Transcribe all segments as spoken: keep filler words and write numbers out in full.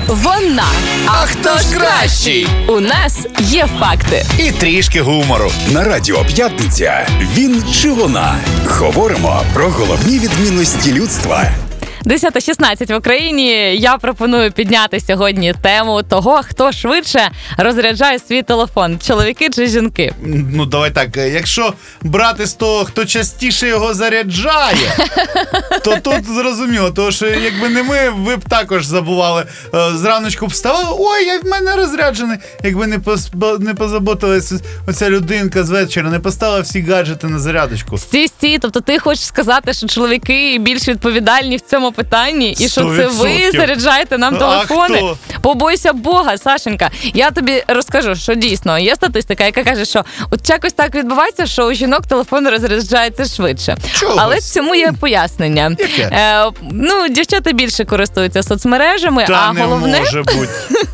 Вона. А хто ж кращий? У нас є факти. І трішки гумору. На Радіо П'ятниця «Він чи вона». Говоримо про головні відмінності людства. десята шістнадцять в Україні. Я пропоную підняти сьогодні тему того, хто швидше розряджає свій телефон. Чоловіки чи жінки? Ну, давай так, якщо брати з того, хто частіше його заряджає, то тут зрозуміло, тому що якби не ми, ви б також забували. Зраночку б вставали, ой, я в мене розряджений. Якби не, позб... не позаботилася оця людинка з вечора, не поставила всі гаджети на зарядочку. Стій, стій, тобто ти хочеш сказати, що чоловіки більш відповідальні в цьому питанні, і що це ви заряджаєте нам телефони? Побойся Бога, Сашенька. Я тобі розкажу, що дійсно є статистика, яка каже, що от якось так відбувається, що у жінок телефон розряджається швидше. Чогось. Але цьому є пояснення. Е, ну, дівчата більше користуються соцмережами, Та а не головне, може бути.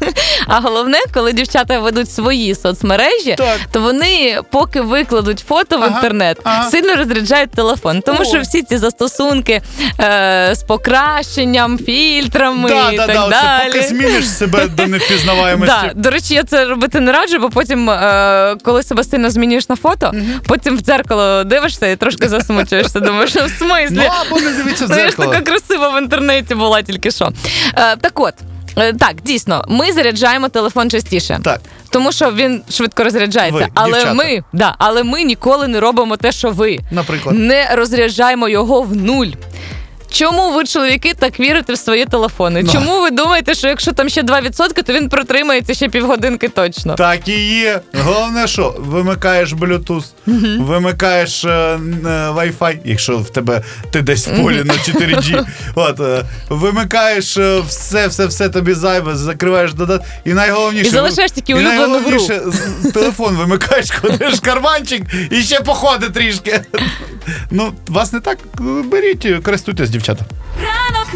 а головне, коли дівчата ведуть свої соцмережі, Так. то вони, поки викладуть фото в Ага, інтернет, ага. сильно розряджають телефон. Тому О. що всі ці застосунки е, з покращенням, фільтрами Да, і да, так да, далі. оце поки зміниш себе до невпізнаваємості. Да. До речі, я це робити не раджу, бо потім, е, коли себе сильно змінюєш на фото, угу. потім в дзеркало дивишся і трошки засмучуєшся. Думаєш, ну в смислі? Ну, або не дивіться в Ну, я ж дзеркало. така красива в інтернеті була тільки що. Е, так от, е, так, дійсно, ми заряджаємо телефон частіше. Так. Тому що він швидко розряджається. Ви, але дівчата. ми, да, але ми ніколи не робимо те, що ви. Наприклад. Не розряджаємо його в нуль. Чому ви, чоловіки, так вірите в свої телефони? Ну. Чому ви думаєте, що якщо там ще два відсотки, то він протримається ще півгодинки точно? Так і є. Головне, що вимикаєш Bluetooth, uh-huh. вимикаєш е, е, Wi-Fi, якщо в тебе ти десь в полі uh-huh. на чотири джі. От, е, вимикаєш е, все, все, все тобі зайве, закриваєш додаток. І найголовніше... І залишаєш тільки улюблену гру. І найголовніше, з- телефон вимикаєш, кладеш в карманчик і ще походи трішки. Ну, вас не так, беріть, користуйтесь, дівчата.